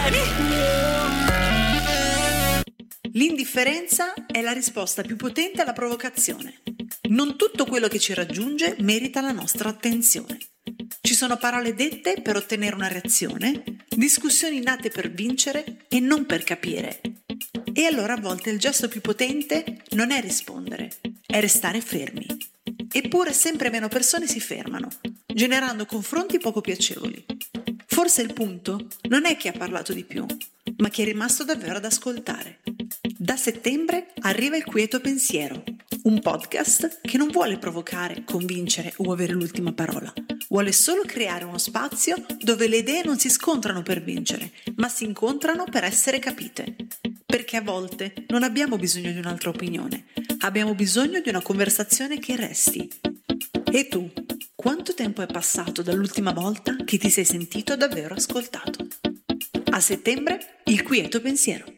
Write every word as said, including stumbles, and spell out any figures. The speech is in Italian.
vieni! L'indifferenza è la risposta più potente alla provocazione. Non tutto quello che ci raggiunge merita la nostra attenzione. Ci sono parole dette per ottenere una reazione, discussioni nate per vincere e non per capire. E allora a volte il gesto più potente non è rispondere, è restare fermi. Eppure sempre meno persone si fermano, generando confronti poco piacevoli. Forse il punto non è chi ha parlato di più, ma chi è rimasto davvero ad ascoltare. Da settembre arriva il Quieto Pensiero, un podcast che non vuole provocare, convincere o avere l'ultima parola. Vuole solo creare uno spazio dove le idee non si scontrano per vincere, ma si incontrano per essere capite. Perché a volte non abbiamo bisogno di un'altra opinione, abbiamo bisogno di una conversazione che resti. E tu, quanto tempo è passato dall'ultima volta che ti sei sentito davvero ascoltato? A settembre, il Quieto Pensiero.